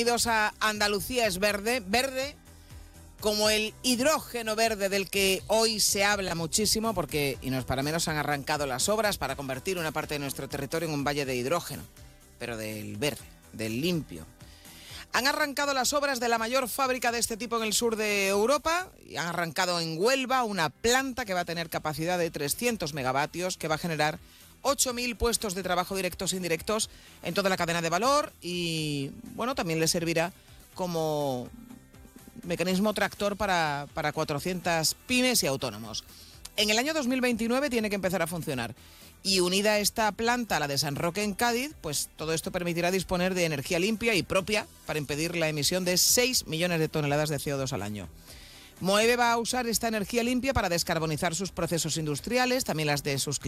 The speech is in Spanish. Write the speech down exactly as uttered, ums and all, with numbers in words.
Bienvenidos a Andalucía es verde, verde como el hidrógeno verde del que hoy se habla muchísimo, porque, y no es para menos, han arrancado las obras para convertir una parte de nuestro territorio en un valle de hidrógeno, pero del verde, del limpio. Han arrancado las obras de la mayor fábrica de este tipo en el sur de Europa y han arrancado en Huelva una planta que va a tener capacidad de trescientos megavatios, que va a generar ocho mil puestos de trabajo directos e indirectos en toda la cadena de valor y, bueno, también le servirá como mecanismo tractor para, para cuatrocientas pymes y autónomos. En el año dos mil veintinueve tiene que empezar a funcionar. Y unida esta planta a la de San Roque en Cádiz, pues todo esto permitirá disponer de energía limpia y propia para impedir la emisión de seis millones de toneladas de C O dos al año. Moeve va a usar esta energía limpia para descarbonizar sus procesos industriales, también las de sus clientes.